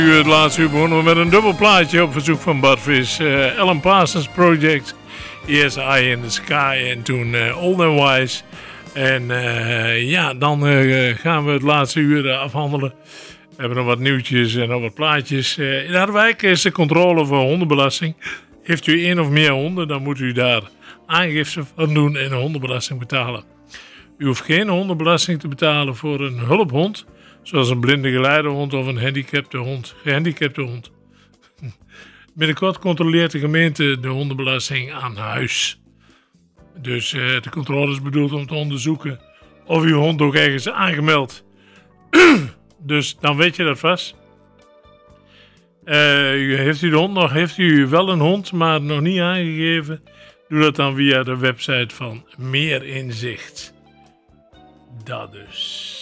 Het laatste uur begonnen we met een dubbel plaatje op verzoek van Bart Vis. Alan Parsons Project, Yes Eye in the Sky en toen Old and Wise. En dan gaan we het laatste uur afhandelen. We hebben nog wat nieuwtjes en nog wat plaatjes. In Harderwijk is de controle voor hondenbelasting. Heeft u 1 of meer honden, dan moet u daar aangifte van doen en een hondenbelasting betalen. U hoeft geen hondenbelasting te betalen voor een hulphond, zoals een blinde geleidehond of een gehandicapte hond. Binnenkort controleert de gemeente de hondenbelasting aan huis. Dus de controle is bedoeld om te onderzoeken of uw hond ook ergens is aangemeld. Dus dan weet je dat vast. Heeft u de hond nog? Heeft u wel een hond, maar nog niet aangegeven? Doe dat dan via de website van Meer Inzicht. Dat dus.